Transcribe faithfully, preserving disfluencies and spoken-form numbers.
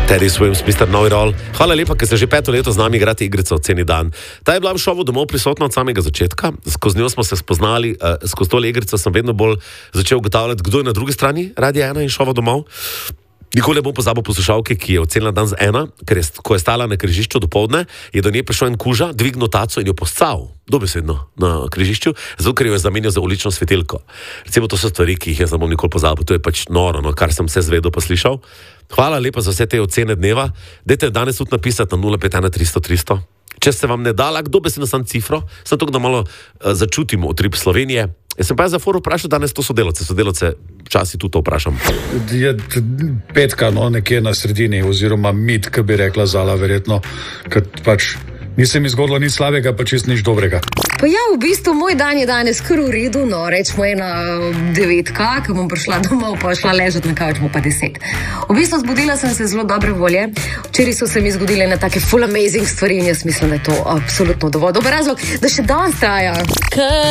Teddy Swims, mister Know It All. Hvala lepa, ker ste že peto leto z nami igrati igrico Ceni dan. Ta je bila v šovu Domov prisotna od samega začetka. Skozi njo smo se spoznali, uh, skozi to igrico sem vedno bolj začel ugotavljati, kdo je na drugi strani Radia ena in šova Domov. Nikoli ne bom pozabil poslušalke, ki je ocenila dan z ena, ker je, ko je stala na križišču dopoldne, je do nje prišel en kuža, dvignil taco in jo poscal, dobesedno, na križišču, zato ker jo je zamenjal za ulično svetilko. Recimo, to so stvari, ki jih jaz ne bom nikoli pozabil, to je pač noro, no, kar sem vse zvedel pa slišal. Hvala lepa za vse te ocene dneva. Dajte danes tudi napisati na nula pet ena tristo tristo. Če se vam ne dala, kdo besedno sam cifro, sem to, da malo uh, začutimo utrip Slovenije. Jaz sem pa za forum vprašal danes to sodelavce, sodelavce včasih tudi to vprašam. Je petka, no, nekje na sredini, oziroma mit, ki bi rekla Zala, verjetno, ker pač nisem izgodila nič slabega, pa čist nič dobrega. Pa ja, v bistvu moj dan je danes kar v redu, no, rečemo ena devetka, ko bom prišla domov, pa šla ležati na kavč, bo pa deset. V bistvu zbudila sem se zelo dobre volje, včeraj so se mi zgodile na take full amazing stvari in jaz mislim, da je to absolutno dovolj dober razlog, da še danes traja.